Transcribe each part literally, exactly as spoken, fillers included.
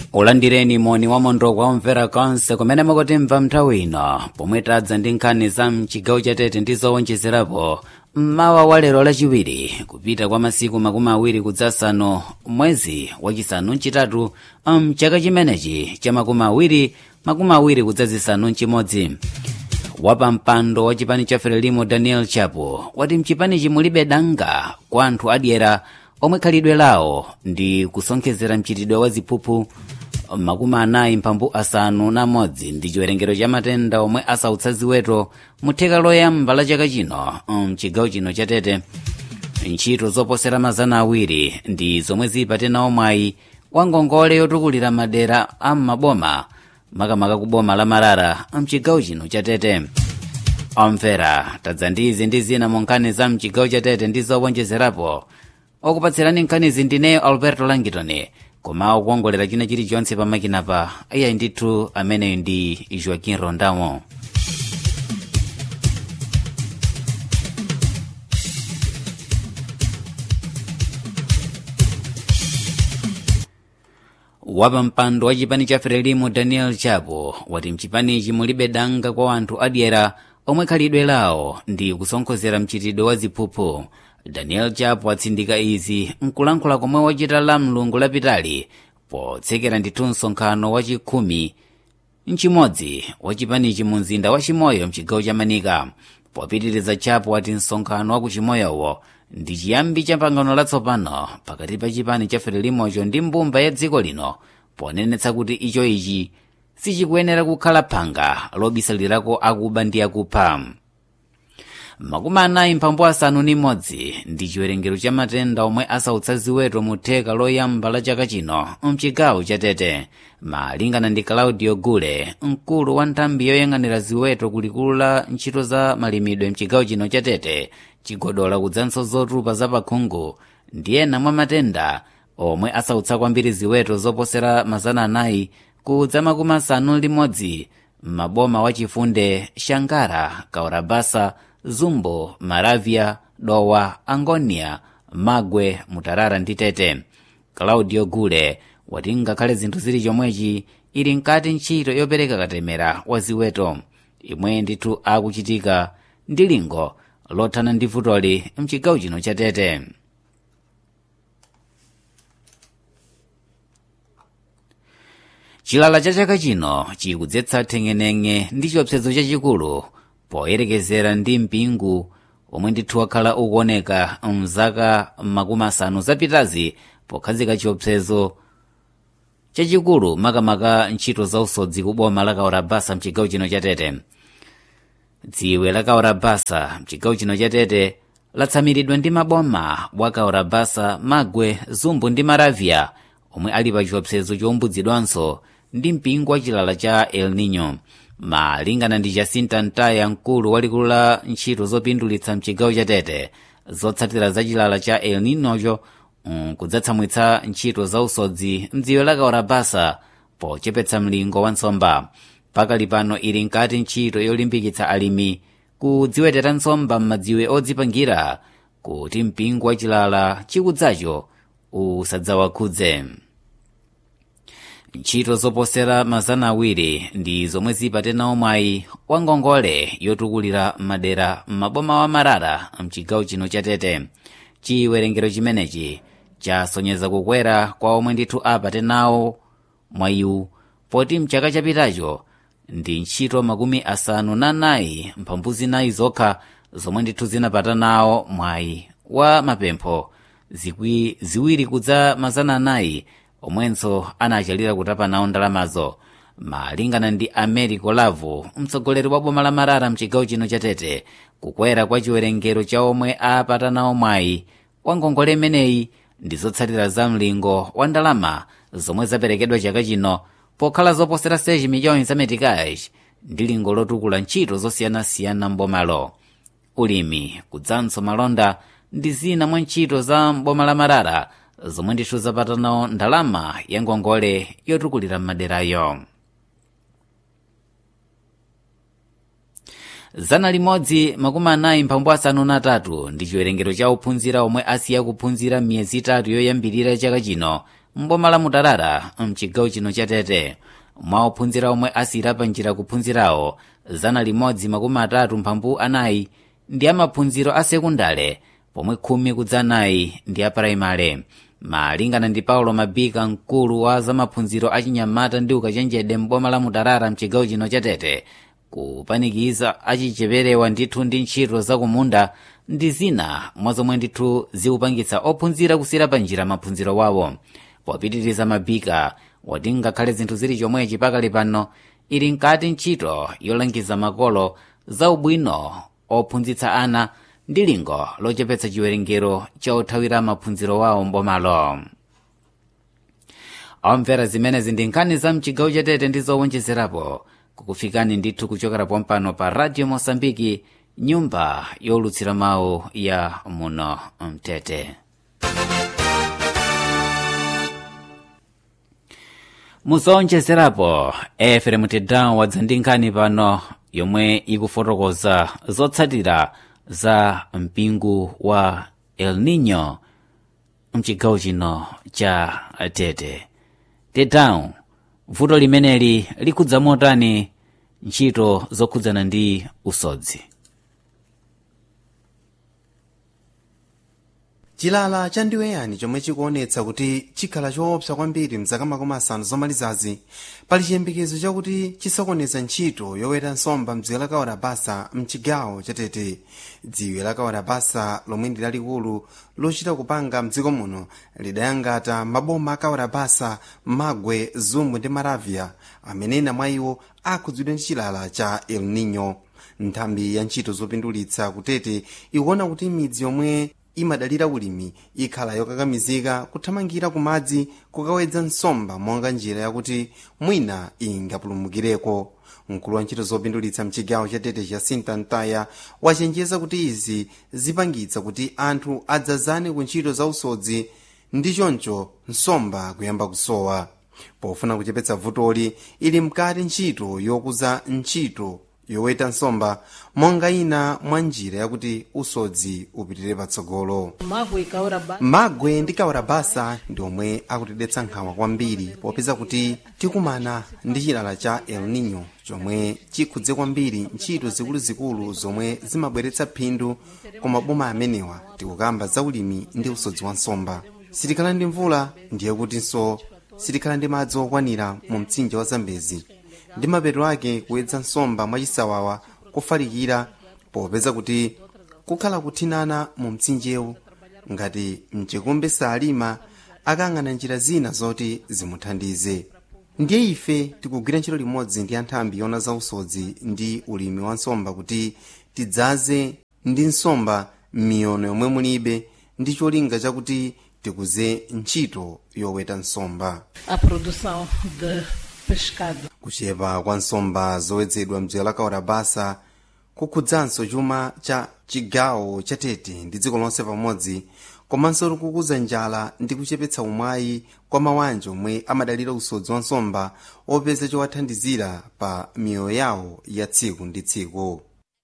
ulandireni moni wa mondoko wamvera konse kumene mukutimva nthawi ino pomwe tadza ndi nkhani za mchigawo chatete ndi zowonjezerapo mmawa wa lero lachiwiri kupita kwa masiku makumi awiri kudzasanu mwezi wachisanu mchitatu mchaka chimenechi cha makumi awiri makumi awiri kudzazisanu mchimodzi. Wapampando wa chipani cha Frelimo Daniel Chapo wati mchipanichi mulibe danga kwa anthu adyera omwe khalidwe lawo ndi kusonkhezera mchitidwe wa ziphuphu. Makumi anayi mphambu asanu na modzi ndi chiwerengero cha matenda omwe asautsa ziweto mutheka loyamba la chaka chino mchigawo chino chatete. Ntchito zoposera mazana awiri ndi zomwe zipate nawo mwayi wa ngongole yotukulira madera a maboma makamaka ku boma la Marara mchigawo chino chatete. Omvera tadza ndi izi ndi zina mu nkhani za mchigawo chatete ndi zowonjezerapo okupatsirani nkhanizi ndineyo Alberto Langitoni koma okuongolera china chilichonse pamakinapa iyayi ndithu ameneyo ndi Joaquim Rondamo. Wapampando wa chipani cha Frelimo Daniel Chapo wati mchipanichi mulibe danga kwa anthu adyera omwe khalidwe lawo ndi kusonkhezera mchitidwe wa ziphuphu. Daniel Chapo atsindika izi mkulankhula komwe wachita la mlungu lapitali potsekera ndithu msonkhano wa chikhumi mchimodzi wa chipanichi mu mzinda wa Chimoyo mchigawo cha Manika. Popitiriza Chapo wati msonkhano wa ku Chimoyowo ndi chiyambi cha pangano latsopano pakati pa chipani cha Frelimocho ndi mbumba ya dziko lino ponenetsa kuti icho ichi sichikuyenera kukhala phanga lobisalirako akuba ndi akupha. Makumi anayi mphambu asanu ni modzi ndi chiwerengero cha matenda omwe asautsa ziweto mu theka loyamba la chaka chino mchigawo chatete, malingana ndi Claudio Gule, mkulu wa nthambi yoyang'anira ziweto kulikulu la ntchito za malimidwe mchigawo chino chatete. Chigodola kudzanso zotupa za pakhungu ndi ena mwa matenda omwe asautsa kwambiri ziweto zoposera mazana anayi kudza makumi asanu limodzi maboma wa Chifunde, Shangara, Kaurabasa, Zumbo, Maravya, Dowa, Angonia, Magwe, Mutarara ndi Tete. Claudio Gule wati ngakhale zinthu zili chomwechi ili nkati ntchito yopereka katemera wa ziweto imwe ndithu akuchitika ndi lingo lothana ndi vutoli mchigawo chino cha Tete. Chilala cha chaka chino chikudzetsa theng'eneng'e ndi chiopsezo chachikulu poyerekezera ndi mpingu omwe ndithu wakhala ukuoneka mzaka makumi asanu zapitazi pokhazika chiopsezo chachikulu makamaka ntchito za usodzi ku boma la Kaurabasa mchigawo chino cha Tete. Dziwe la Kaurabasa mchigawo chino cha Tete latsamiridwa ndi maboma wa Kaurabasa, Magwe, Zumbu ndi Maravya omwe ali pa chiopsezo chombudzidwanso ndi mpingo wa chilala cha El Nino. Malingana ndi Jacinta Ntaya, mkulu walikulu la ntchito zopindulitsa mchigawo cha Tete, zotsatira za chilala cha El Ninocho um, kudzatsamwitsa ntchito za usodzi mdziwe la Kaurabasa pochepetsa mlingo wa nsomba. Pakali pano ili nkati ntchito yolimbikitsa alimi kudziwetera nsomba m'madziwe odzipangira kuti mpingo wa chilala chikudzacho usadzawakhudze. Ntchito zoposera mazana awiri ndi zomwe zipate nawo mwayi wa ngongole yotukulira madera m'maboma wa Marara mchigawo chino cha Tete. Chiwerengero chimenechi chasonyeza kukwera kwa omwe ndithu apate nawo mwayiwu poti mchaka chapitacho ndi ntchito makumi asanu na nayi mphambu zinayi zokha zomwe ndithu zinapata nawo mwayi wa mapempho zikwi ziwiri kudza mazana anayi omwenso anachalira kutapa nawo ndalamazo. Malingana ndi Americo Lavu, mtsogoleri wa boma la Marara mchigawo chino cha Tete, kukwera kwa chiwerengero cha omwe apata nawo mwayi wa ngongole imeneyi ndi zotsatira za mlingo wa ndalama zomwe zaperekedwa chaka chino pokhala zoposera seji miliyoni za metikaji ndi lingo lotukula ntchito zosiyanasiyana mbomalo. Ulimi kudzanso malonda ndi zina mwa ntchito za mboma la Marara zomwe ndithu zapata nawo ndalama ya ngongole yotukulira maderayo. Zana limodzi makumi anayi mphambu asanu na tatu ndi chiwerengero cha ophunzira omwe asiya kuphunzira miyezi itatu yoyambirira chaka chino mboma la Mutarara mchigawo chino cha Tete. Mwa ophunzira omwe asira pa njira kuphunzirawo zana limodzi makumi atatu mphambu anayi ndi amaphunziro a sekundale, pomwe khumi kudza anayi ndi a praimale. Malingana ndi Paulo Mabika, mkulu wa zamaphunziro achinyamata ndi ukachenjede mboma la Mutarara mchigawo chino cha Tete, kupanikiza achicheperewa ndithu ndi ntchito zakumunda ndi zina mwa zomwe ndithu ziupangitsa ophunzira kusira pa njira maphunziro wawo. Popitiriza Mabika wati ngakhale zinthu zili chomwechi pakali pano ili nkati ntchito yolangiza makolo za ubwino ophunzitsa ana ndi lingo lochepetsa chiwerengero cha othawira maphunziro wawo mbomalo. Omvera, zimenezi ndi nkhani za mchigawo cha Tete ndi zowonjezerapo kukufikani ndithu kuchokera pompano pa Radio Mosambiki, nyumba yolutsira mawu ya muno mtete. Muzowonjezerapo, Efrem Tedown wadza ndi nkhani pano yomwe ikufotokoza zotsatira za mpingo wa El Nino mchigawo chino cha Tete. Tedown, vuto limeneli likudza motani ntchito zokhudzana ndi usodzi? chilala cha ndiweyani chomwe chikuonetsa kuti chikhala choopsa kwambiri mzaka makumi asanu zomalizazi, pali chiyembekezo chakuti chisokoneza ntchito yoweta nsomba mdziwe la Kawarabasa mchigawo cha Tete. Dziwe la Kawarabasa lomwe ndi lalikulu lochita kupanga mdziko muno lidayangata maboma a Kawarabasa, Magwe, Zumbu ndi Maravya, amene ena mwa iwo akhudzidwa ndi chilala cha El Nino. Nthambi ya ntchito zopindulitsa ku Tete ikuona kuti midzi yomwe imadalira ulimi ikhala yokakamizika kuthamangira ku madzi kukawedza nsomba monga njira yakuti mwina ingapulumukireko. Mkulu wa ntchito zopindulitsa mchigawo cha Tete Jacinta Ntaya wachenjeza kuti izi zipangitsa kuti anthu adzazane ku ntchito za usodzi ndi choncho nsomba kuyamba kusowa. Pofuna kuchepetsa vutoli, ili mkati ntchito yokuza ntchito yoweta nsomba monga ina mwa njira yakuti usodzi upitirire patsogolo. Magwe ndi Kawarabasa ndi omwe akutidetsa nkhawa kwambiri popeza kuti tikumana ndi chilala cha El Nino chomwe chikhudze kwambiri ntchito zikuluzikulu zomwe zimabweretsa phindu ku maboma amenewa, tikukamba za ulimi ndi usodzi wa nsomba. Sitikhala ndi mvula ndiye kutinso sitikhala ndi madzi okwanira mu mtsinje wa Zambezi, ndi mapeto ake kuwedza nsomba mwachisawawa kufalikira popeza kuti kukhala kuthinana mu mtsinjewu ngati mchikumbe salima akang'ana njira zina zoti zimuthandize. Ndiye ife tikugwira ntchito limodzi ndi anthambi yona za usodzi ndi ulimi wa nsomba kuti tidzaze ndi nsomba miyono yomwe mulibe ndi cholinga chakuti tikuze ntchito yoweta nsomba. A produção de pescado. Kuchepa kwa nsomba zowedzedwa mdziwe la Kawarabasa kukhudzanso chuma cha chigawo cha Tete ndi dziko lonse pamodzi, komanso kukuza njala ndi kuchepetsa umwayi kwa mawanja omwe amadalira usodzi wa nsomba opeza chowathandizira pa miyoyo yawo ya tsiku ndi tsiku.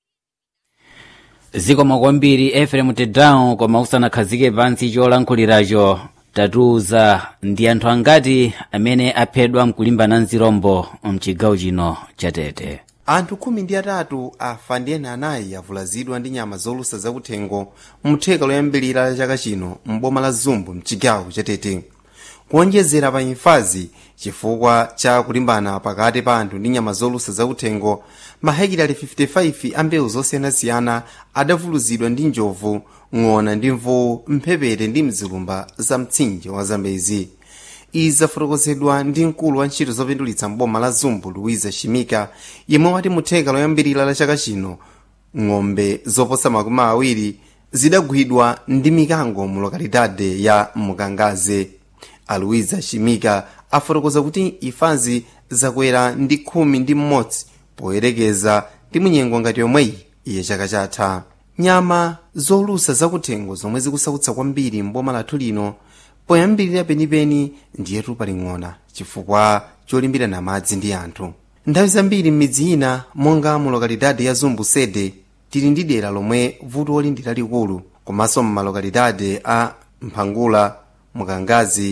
Zikomo kwambiri Efrem Tedown, koma usanakhazike pansi cholankhuliracho tatuza ndi anthu angati amene aphedwa mkulimbana nzirombo mchigawo chino cha Tete. Anthu khumi ndi atatu afa ndi ena anayi avulazidwa ndi nyama zolusa zakuthengo mtheka loyambirira la chaka chino mboma la Zumbu mchigawo cha Tete. Kuonjezera pa imfazi chifukwa cha kulimbana pakati pa anthu ndi nyama zolusa zakuthengo, mahekitali fifty-five a mbewu zosiyanasiyana adavuluzidwa ndi njovu, ng'ona ndi mvuwu, mphepete ndi mzilumba za mtsinje wa Zambezi. Izi zafotokozedwa ndi mkulu wa ntchito zopindulitsa mboma la Zumbu Luiza Shimika, yemwe wati mutheka loyambirira la chaka chino ng'ombe zoposa makumi awiri zidagwidwa ndi mikango mu lokalidade ya Mukangaze. Aluiza Shimika afotokoza kuti ifazi zakwera ndi khumi ndi mmodzi poyerekeza ndi munyengo ngati yomweyi iye chaka chatha. Nyama zolusa zakuthengo zomwe zikusautsa kwambiri mboma lathu lino poyambirira penipeni ndiyetu pali ng'ona chifukwa cholimbirana madzi ndi anthu. Nthawi zambiri m'midzi ina monga mu lokalidade ya Zumbu Sede tili ndi dera lomwe vutoli ndi lalikulu, komanso m'malokalidade a Mphangula, Mukangazi,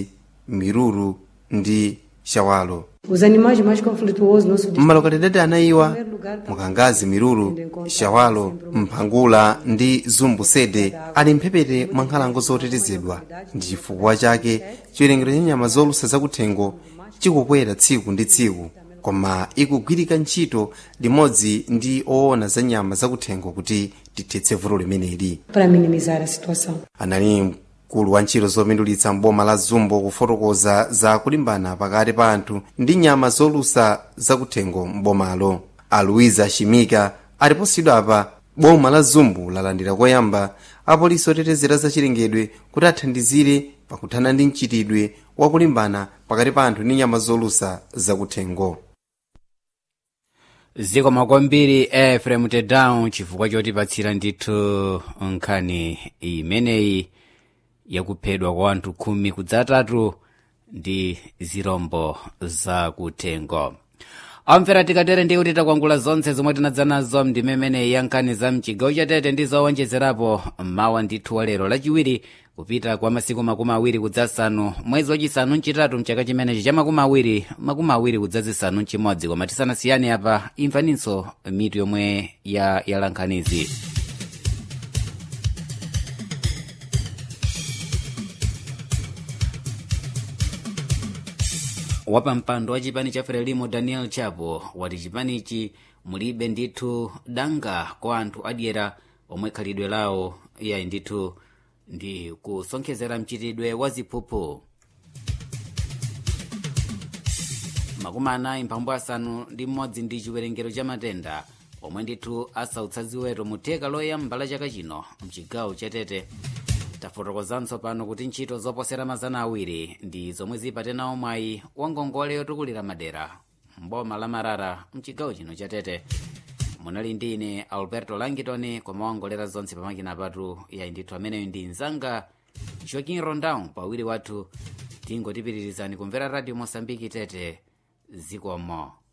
Miruru ndi Shawalo. Os animais mais conflituosos no nosso distrito. Mmalokalidade anayiwa Mukangazi, Miruru, Shawalo, Mphangula ndi Zumbusede ali mphepete mwa nkhalango zotetezedwa. Ndi chifukwa chake chiwerengero cha nyama zolusa zakuthengo chikukwera tsiku ndi tsiku, koma ikugwirika ntchito limodzi ndi oona za nyama zakuthengo kuti tithetse vuto limeneli. Para minimizar a situação. Anali mkulu wa ntchito zopindulitsa mboma la Zumbo kufotokoza za kulimbana pakati pa anthu ndi nyama zolusa zakuthengo mbomalo. A Luiza Shimika aliposidwa apa boma la Zumbu lalandira koyamba apolisi otetezera za chilengedwe kuti athandizire pakuthana ndi mchitidwe wakulimbana pakati pa anthu ndi nyama zolusa zakuthengo. Zikomo kwambiri Ephraim Tedown chifukwa chotipatsira ndithu nkhani imeneyi yakuphedwa kwa anthu khumi kudzatatu ndi zirombo zakuthengo. Amvera tikatere ndi kuti takwangula zonse zomwe tinadza nazo mndimemene ya nkhani za mchigawo cha Tete ndi zowonjezerapo mawa ndithu wa lero lachiwiri kupita kwa masiku makumi awiri kudzasanu mwezi wachisanu mchitatu mchaka chimenechi cha makumi awiri makumi awiri kudzazisanu mchimodzi. Koma tisanasiyane apa imvaninso mitu yomwe ya yalankhanizi. Wapampando wa chipani cha Frelimo Daniel Chapo wati chipanichi mulibe ndithu danga kwa anthu adyera omwe khalidwe lawo iya ndithu ndi kusonkhezera mchitidwe wa ziphuphu. Makumi anayi mphambu asanu ndi mmodzi ndi chiwerengero cha matenda omwe ndithu asautsa ziweto mu theka loyamba la chaka chino mchigawo cha Tete. Tafotokozanso pano kuti ntchito zoposera mazana awiri ndi zomwe zipatenawo mwayi wa ngongole yotukulira madera mboma la Marara mchigawo chino cha Tete. Munali ndi ine Alberto Langitoni koma wangolera zonse pamakina patu ya ndithu ameneyo ndi mzanga Joaquin Rondão pawiri wathu tingotipitirizani kumvera Radio Mosambiki Tete zikomo.